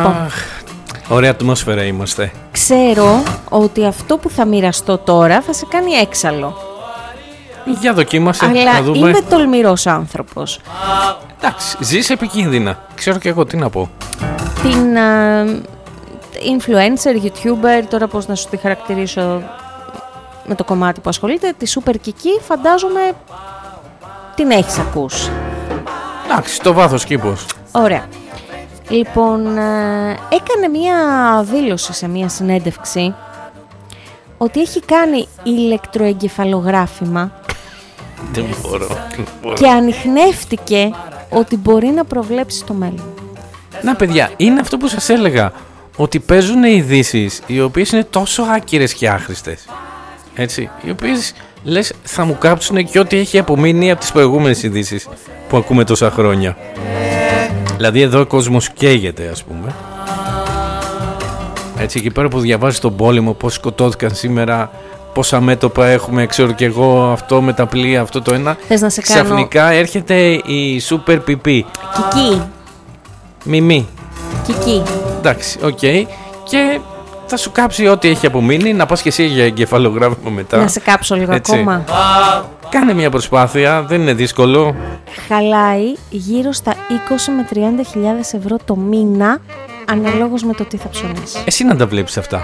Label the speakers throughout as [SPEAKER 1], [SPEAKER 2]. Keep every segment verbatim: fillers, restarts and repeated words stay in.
[SPEAKER 1] Λοιπόν,
[SPEAKER 2] ωραία ατμόσφαιρα είμαστε.
[SPEAKER 1] ξέρω ότι αυτό που θα μοιραστώ τώρα θα σε κάνει έξαλλο.
[SPEAKER 2] Για δοκίμασε,
[SPEAKER 1] αλλά
[SPEAKER 2] να δούμε.
[SPEAKER 1] είμαι τολμηρός άνθρωπος.
[SPEAKER 2] Εντάξει, ζεις επικίνδυνα. Ξέρω και εγώ τι να πω.
[SPEAKER 1] Την α, influencer, youtuber, τώρα πώς να σου τη χαρακτηρίσω με το κομμάτι που ασχολείται, τη Super Kiki, φαντάζομαι την έχεις ακούσει.
[SPEAKER 2] Εντάξει, το βάθος κήπος.
[SPEAKER 1] Ωραία. Λοιπόν, α, έκανε μία δήλωση σε μία συνέντευξη ότι έχει κάνει ηλεκτροεγκεφαλογράφημα.
[SPEAKER 2] Δεν μπορώ, δεν μπορώ.
[SPEAKER 1] Και ανιχνεύτηκε ότι μπορεί να προβλέψει το μέλλον.
[SPEAKER 2] Να παιδιά, είναι αυτό που σας έλεγα. Ότι παίζουν ειδήσεις οι οποίες είναι τόσο άκυρες και άχρηστες. Έτσι, οι οποίες λες θα μου κάψουν και ό,τι έχει απομείνει από τις προηγούμενες ειδήσεις που ακούμε τόσα χρόνια. Δηλαδή εδώ ο κόσμος καίγεται, ας πούμε. Έτσι, εκεί πέρα που διαβάζεις τον πόλεμο, πώς σκοτώθηκαν σήμερα, πόσα μέτωπα έχουμε, ξέρω και εγώ, αυτό με τα πλοία, αυτό το ένα.
[SPEAKER 1] Θες να σε κάνω...
[SPEAKER 2] Ξαφνικά έρχεται η Super Πιπί.
[SPEAKER 1] Κική.
[SPEAKER 2] Μιμή.
[SPEAKER 1] Κική.
[SPEAKER 2] Εντάξει, οκ. Okay. Και θα σου κάψει ό,τι έχει απομείνει, να πας και εσύ για εγκεφαλογράφημα μετά.
[SPEAKER 1] Να σε κάψω λίγο
[SPEAKER 2] έτσι.
[SPEAKER 1] ακόμα.
[SPEAKER 2] Κάνε μια προσπάθεια, δεν είναι δύσκολο.
[SPEAKER 1] Χαλάει γύρω στα είκοσι με τριάντα χιλιάδες ευρώ το μήνα, αναλόγως με το τι θα ψωνίσει.
[SPEAKER 2] Εσύ να τα βλέπεις αυτά.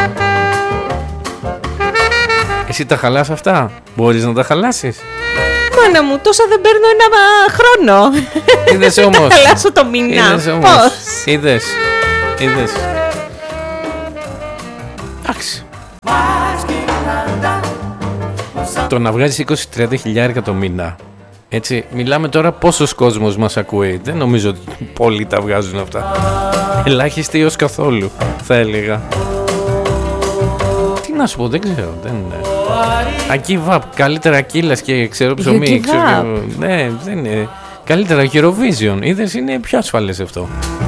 [SPEAKER 2] Εσύ τα χαλάς αυτά, μπορείς να τα χαλάσεις.
[SPEAKER 1] Μάνα μου, τόσα δεν παίρνω ένα χρόνο.
[SPEAKER 2] Είδες όμως.
[SPEAKER 1] Θα χαλάσω το μήνα.
[SPEAKER 2] Είδες όμως.
[SPEAKER 1] Πώς.
[SPEAKER 2] Είδες. Είδες. Εντάξει. Το να βγάζεις είκοσι με τριάντα χιλιάρικα το μήνα. Έτσι, μιλάμε τώρα πόσος κόσμος μας ακούει. Δεν νομίζω ότι πολλοί τα βγάζουν αυτά. Ελάχιστοι ως καθόλου, θα έλεγα. Τι να σου πω, δεν ξέρω. Δεν είναι. Ακίβαπ, καλύτερα κύλας και ξέρω ψωμί. Ξέρω, ναι, δεν είναι. Καλύτερα Eurovision. Είδες, είναι πιο ασφαλές αυτό.